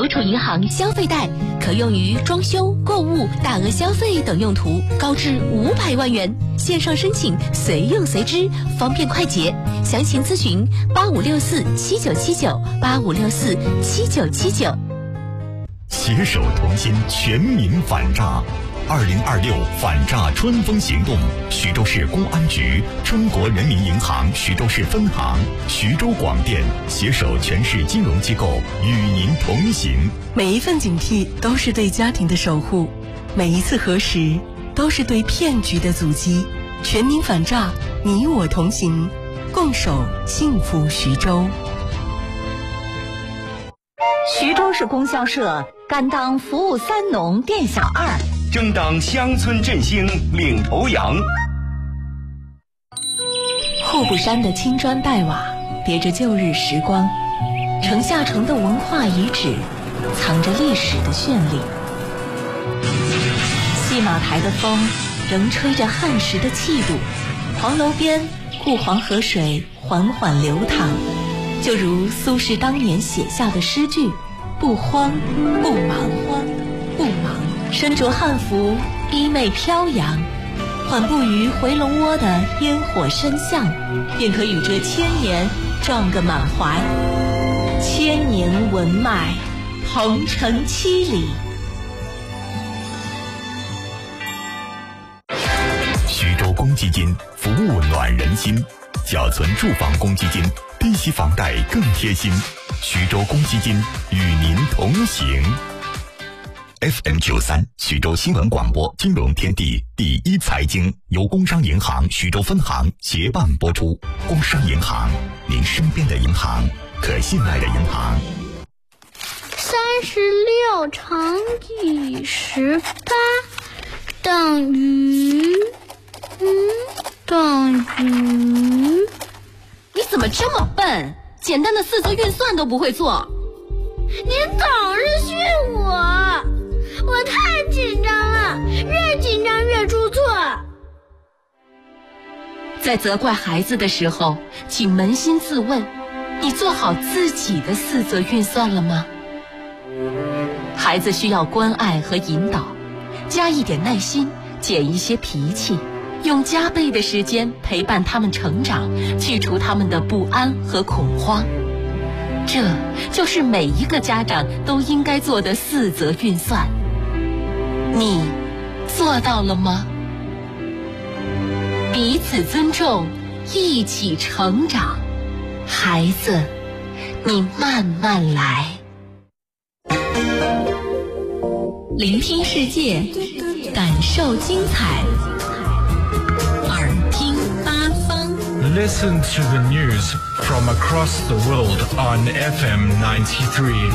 国储银行消费贷，可用于装修、购物、大额消费等用途，高至500万元。线上申请，随用随支，方便快捷。详情咨询8564797985647979。 携手同心，全民反诈。2026反诈春风行动，徐州市公安局、中国人民银行徐州市分行、徐州广电携手全市金融机构与您同行。 每一份警惕都是对家庭的守护，每一次核实都是对骗局的阻击。全民反诈，你我同行，共守幸福徐州。 徐州市供销社甘当服务三农店小二， 争当乡村振兴领头羊。 户部山的青砖黛瓦叠着旧日时光，城下城的文化遗址藏着历史的绚丽。戏马台的风仍吹着汉时的气度，黄楼边故黄河水缓缓流淌，就如苏轼当年写下的诗句：不慌不忙，不忙，身着汉服，衣袂飘扬，缓步于回龙窝的烟火山巷，便可与这千年撞个满怀。千年文脉，鹏程7里。 徐州公积金服务暖人心，缴存住房公积金，低息房贷更贴心。徐州公积金与您同行。FM93 徐州新闻广播金融天地第一财经由工商银行徐州分行协办播出。工商银行，您身边的银行，可信赖的银行。 36乘以18等于你怎么这么笨？简单的四则运算都不会做。 您总是训我太紧张了，越紧张越出错。 在责怪孩子的时候，请扪心自问，你做好自己的四则运算了吗？孩子需要关爱和引导，加一点耐心，减一些脾气，用加倍的时间陪伴他们成长，去除他们的不安和恐慌。这就是每一个家长都应该做的四则运算。你做到了吗？彼此尊重，一起成长。孩子，你慢慢来。聆听世界，感受精彩，耳听八方。 Listen to the news from across the world on FM 93.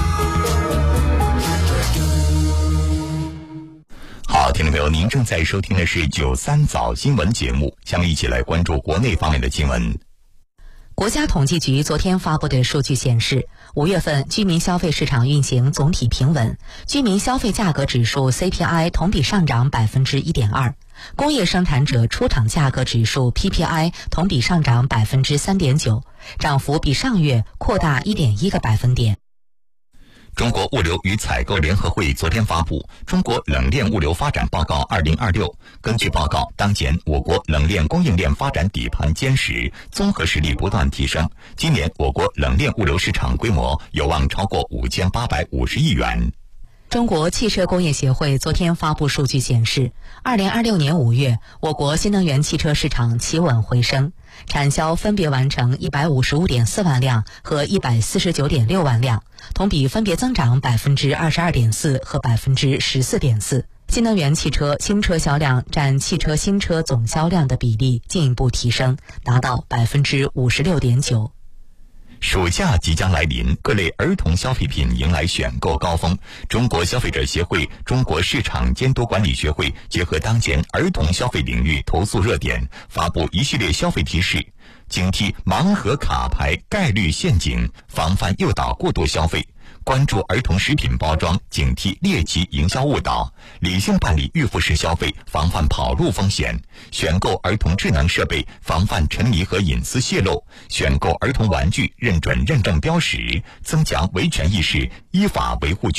好，听众朋友，您正在收听的是93早新闻节目，下面一起来关注国内方面的新闻。 国家统计局昨天发布的数据显示，5月份居民消费市场运行总体平稳，居民消费价格指数 CPI 同比上涨 1.2%， 工业生产者出厂价格指数 PPI 同比上涨 3.9%， 涨幅比上月扩大 1.1个百分点。 中国物流与采购联合会昨天发布《中国冷链物流发展报告2026》。根据报告，当前我国冷链供应链发展底盘坚实，综合实力不断提升。今年我国冷链物流市场规模有望超过5850亿元。 中国汽车工业协会昨天发布数据显示，2026年5月，我国新能源汽车市场企稳回升，产销分别完成155.4万辆和149.6万辆，同比分别增长 22.4% 和 14.4%。新能源汽车新车销量占汽车新车总销量的比例进一步提升，达到 56.9%。 暑假即将来临，各类儿童消费品迎来选购高峰。中国消费者协会、中国市场监督管理学会结合当前儿童消费领域投诉热点，发布一系列消费提示，警惕盲盒卡牌概率陷阱，防范诱导过度消费。关注儿童食品包装，警惕猎奇营销误导，理性办理预付式消费，防范跑路风险；选购儿童智能设备，防范沉迷和隐私泄露；选购儿童玩具，认准认证标识，增强维权意识，依法维护